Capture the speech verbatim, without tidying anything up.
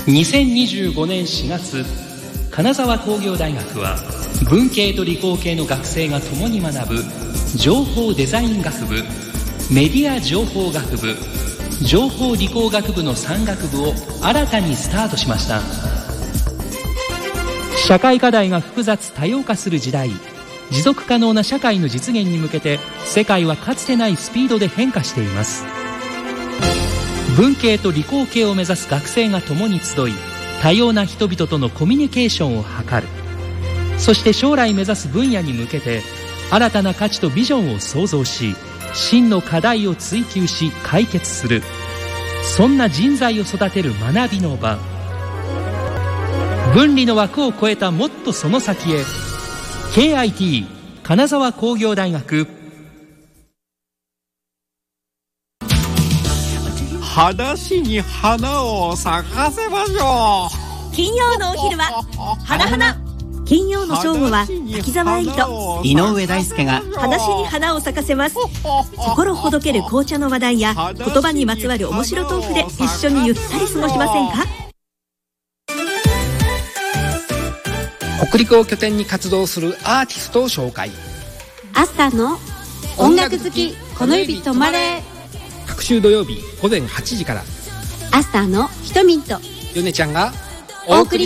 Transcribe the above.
にせんにじゅうごねんしがつ、金沢工業大学は文系と理工系の学生が共に学ぶ情報デザイン学部、メディア情報学部、情報理工学部のさん学部を新たにスタートしました。社会課題が複雑多様化する時代、持続可能な社会の実現に向けて世界はかつてないスピードで変化しています。文系と理工系を目指す学生が共に集い、多様な人々とのコミュニケーションを図る。そして将来目指す分野に向けて新たな価値とビジョンを創造し、真の課題を追求し解決する。そんな人材を育てる学びの場。分離の枠を超えたもっとその先へ。 ケーアイティー 金沢工業大学。 裸足に花を咲かせましょう。金曜のお昼は花花。金曜の正午は滝沢絵里と井上大輔が裸足に花を咲かせます。心ほどける紅茶の話題や言葉にまつわる面白トークで一緒にゆったり過ごしませんか。 北陸を拠点に活動するアーティストを紹介。 朝の音楽好きこの指止まれ。 各週土曜日午前はちじから朝のひとみんとヨネちゃんがお送り